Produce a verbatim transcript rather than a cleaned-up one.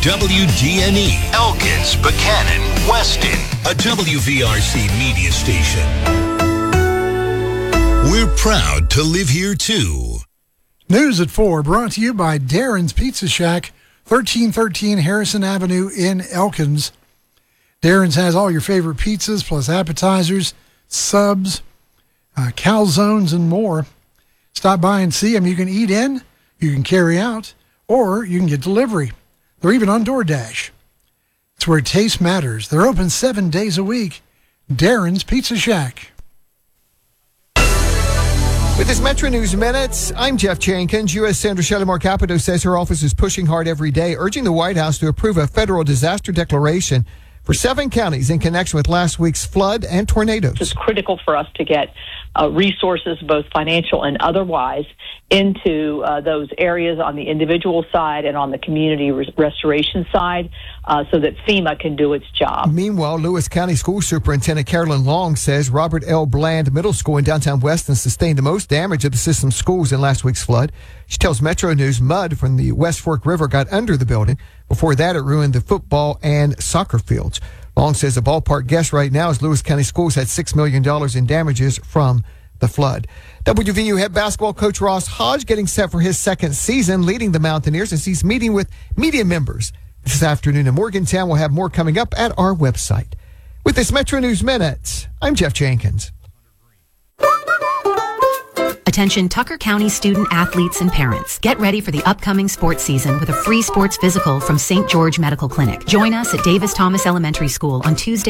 W G N E, Elkins, Buchanan, Weston, a W V R C media station. We're proud to live here, too. News at four, brought to you by Darren's Pizza Shack, thirteen thirteen Harrison Avenue in Elkins. Darren's has all your favorite pizzas, plus appetizers, subs, uh, calzones, and more. Stop by and see them. You can eat in, you can carry out, or you can get delivery. They're even on DoorDash. It's where taste matters. They're open seven days a week. Darren's Pizza Shack. With this Metro News Minutes, I'm Jeff Jenkins. U S Senator Shelley Capito says her office is pushing hard every day, urging the White House to approve a federal disaster declaration for seven counties in connection with last week's flood and tornadoes. It's critical for us to get uh, resources, both financial and otherwise, into uh, those areas on the individual side and on the community res- restoration side uh, so that FEMA can do its job. Meanwhile, Lewis County School Superintendent Carolyn Long says Robert L. Bland Middle School in downtown Weston sustained the most damage of the system's schools in last week's flood. She tells Metro News mud from the West Fork River got under the building. Before that, it ruined the football and soccer fields. Long says the ballpark guess right now is Lewis County Schools had six million dollars in damages from the flood. W V U head basketball coach Ross Hodge getting set for his second season leading the Mountaineers as he's meeting with media members this afternoon in Morgantown. We'll have more coming up at our website. With this Metro News Minute, I'm Jeff Jenkins. Attention Tucker County student athletes and parents. Get ready for the upcoming sports season with a free sports physical from Saint George Medical Clinic. Join us at Davis Thomas Elementary School on Tuesday,